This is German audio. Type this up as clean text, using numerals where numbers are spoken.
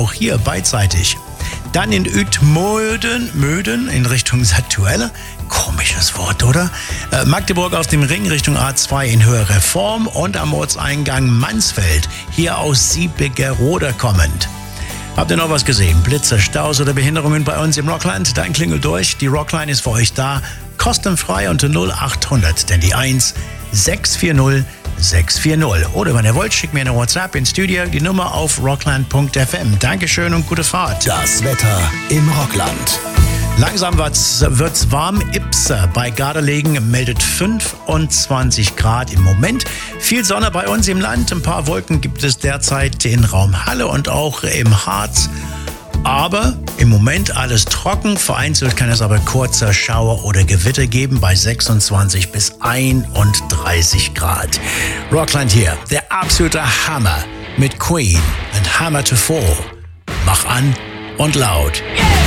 auch hier beidseitig. Dann in Möden in Richtung Satuelle. Komisches Wort, oder? Magdeburg auf dem Ring Richtung A2 in höhere Form und am Ortseingang Mansfeld, hier aus Siebengerode kommend. Habt ihr noch was gesehen? Blitze, Staus oder Behinderungen bei uns im Rockland? Dann klingelt durch. Die Rockline ist für euch da. Kostenfrei unter 0800, denn die 1 640 640. Oder wenn ihr wollt, schickt mir eine WhatsApp ins Studio, die Nummer auf rockland.fm. Dankeschön und gute Fahrt. Das Wetter im Rockland. Langsam wird's warm. Ipse bei Gardelegen meldet 25 Grad im Moment. Viel Sonne bei uns im Land. Ein paar Wolken gibt es derzeit in Raum Halle und auch im Harz. Aber im Moment alles trocken. Vereinzelt kann es aber kurzer Schauer oder Gewitter geben bei 26 bis 31 Grad. Rockland hier, der absolute Hammer mit Queen and Hammer to Fall. Mach an und laut. Yeah!